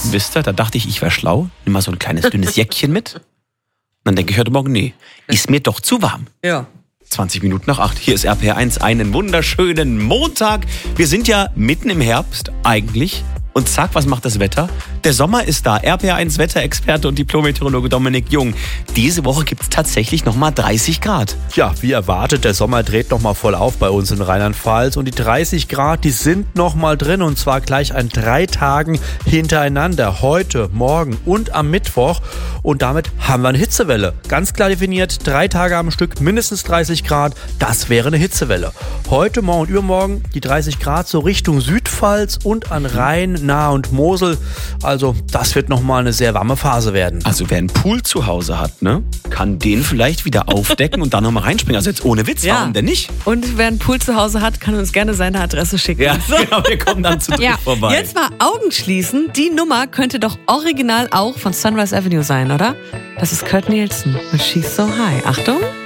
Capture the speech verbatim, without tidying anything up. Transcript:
Wisst ihr, da dachte ich, ich wäre schlau. Nimm mal so ein kleines, dünnes Jäckchen mit. Und dann denke ich heute Morgen, nee, ist mir doch zu warm. Ja. zwanzig Minuten nach acht. Hier ist R P R eins. Einen wunderschönen Montag. Wir sind ja mitten im Herbst eigentlich. Und zack, was macht das Wetter? Der Sommer ist da. R P R eins Wetterexperte und Diplom-Meteorologe Dominik Jung. Diese Woche gibt es tatsächlich nochmal dreißig Grad. Ja, wie erwartet, der Sommer dreht nochmal voll auf bei uns in Rheinland-Pfalz. Und die dreißig Grad, die sind nochmal drin. Und zwar gleich an drei Tagen hintereinander. Heute, morgen und am Mittwoch. Und damit haben wir eine Hitzewelle. Ganz klar definiert, drei Tage am Stück, mindestens dreißig Grad. Das wäre eine Hitzewelle. Heute, morgen und übermorgen die dreißig Grad so Richtung Südpfalz und an Rhein, Nahe und Mosel. Also das wird nochmal eine sehr warme Phase werden. Also wer einen Pool zu Hause hat, ne, kann den vielleicht wieder aufdecken und dann nochmal reinspringen. Also jetzt ohne Witz, Ja. warum denn nicht? Und wer einen Pool zu Hause hat, kann uns gerne seine Adresse schicken. Ja, genau, wir kommen dann zu dritt Ja, vorbei. jetzt mal Augen schließen. Die Nummer könnte doch original auch von Sunrise Avenue sein, oder? Das ist Kurt Nielsen. She's so high. Achtung.